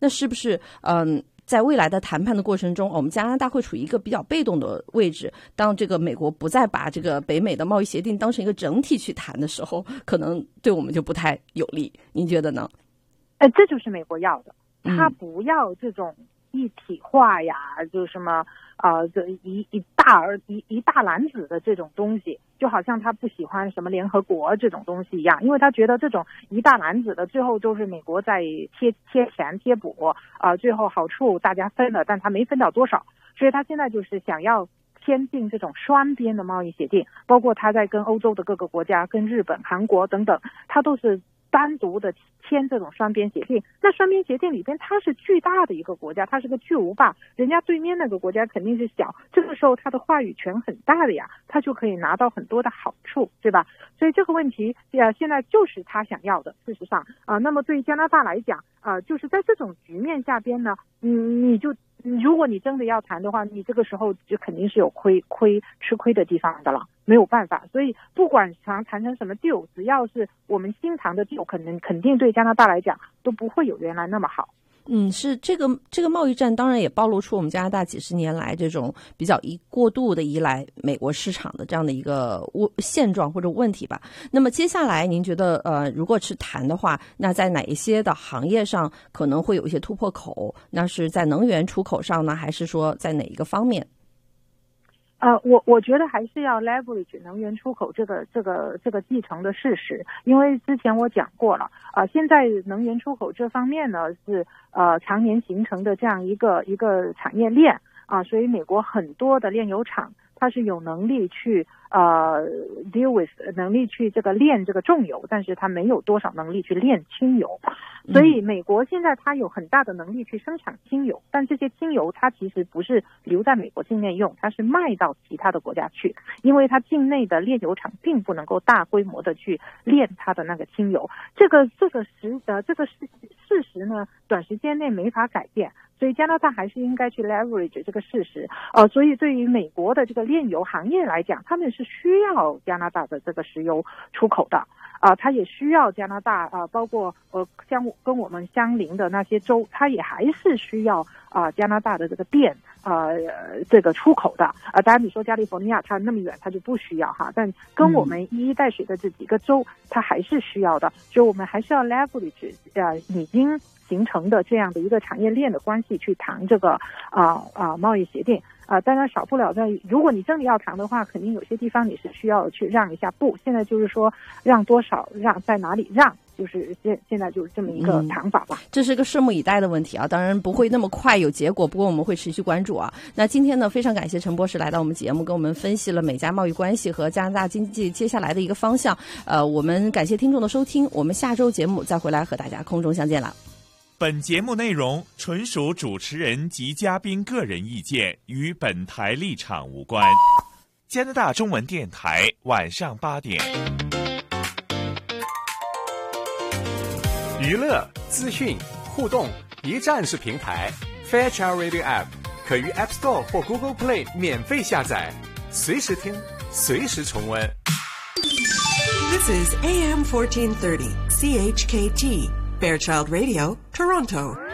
那是不是在未来的谈判的过程中，我们加拿大会处于一个比较被动的位置？当这个美国不再把这个北美的贸易协定当成一个整体去谈的时候，可能对我们就不太有利。您觉得呢？ 这就是美国要的，他不要这种一体化呀，就什么这一大篮子的这种东西，就好像他不喜欢什么联合国这种东西一样，因为他觉得这种一大篮子的最后都是美国在贴钱贴补最后好处大家分了，但他没分到多少，所以他现在就是想要签订这种双边的贸易协定，包括他在跟欧洲的各个国家、跟日本、韩国等等，他都是单独的签这种双边协定。那双边协定里边，它是巨大的一个国家，它是个巨无霸，人家对面那个国家肯定是小，这个时候他的话语权很大的呀，他就可以拿到很多的好处，对吧？所以这个问题现在就是他想要的。事实上那么对于加拿大来讲就是在这种局面下边呢，如果你真的要谈的话，你这个时候就肯定是有吃亏的地方的了，没有办法。所以不管谈成什么 deal， 只要是我们新谈的 deal， 肯定对加拿大来讲都不会有原来那么好。 是这个贸易战当然也暴露出我们加拿大几十年来这种比较过度的依赖美国市场的这样的一个现状或者问题吧。那么接下来您觉得如果是谈的话，那在哪一些的行业上可能会有一些突破口？那是在能源出口上呢，还是说在哪一个方面？ 我觉得还是要 leverage 能源出口这个继承的事实，因为之前我讲过了现在能源出口这方面呢是常年形成的这样一个产业链所以美国很多的炼油厂它是有能力去deal with 能力去这个炼这个重油，但是它没有多少能力去炼轻油，所以美国现在它有很大的能力去生产轻油，但这些轻油它其实不是留在美国境内用，它是卖到其他的国家去，因为它境内的炼油厂并不能够大规模的去炼它的那个轻油，这个事实呢，短时间内没法改变，所以加拿大还是应该去 leverage 这个事实所以对于美国的这个炼油行业来讲，他们是需要加拿大的这个石油出口的它也需要加拿大包括像跟我们相邻的那些州，它也还是需要加拿大的这个电这个出口的当然你说加利福尼亚它那么远它就不需要但跟我们一衣带水的这几个州它还是需要的，所以我们还是要 leverage 已经形成的这样的一个产业链的关系去谈这个贸易协定当然少不了在如果你真的要谈的话，肯定有些地方你是需要去让一下步，现在就是说让多少让在哪里让，就是现在就是这么一个谈法吧。 这是个拭目以待的问题当然不会那么快有结果，不过我们会持续关注那今天呢，非常感谢陈博士来到我们节目，跟我们分析了美加贸易关系和加拿大经济接下来的一个方向我们感谢听众的收听，我们下周节目再回来和大家空中相见了。 本节目内容纯属主持人及嘉宾个人意见，与本台立场无关。加拿大中文电台晚上8点。 娱乐、资讯、互动一站式平台 Fairchild Radio App 可于 App Store 或 Google Play 免费下载，随时听，随时重温。 This is AM 1430 CHKT Fairchild Radio, Toronto.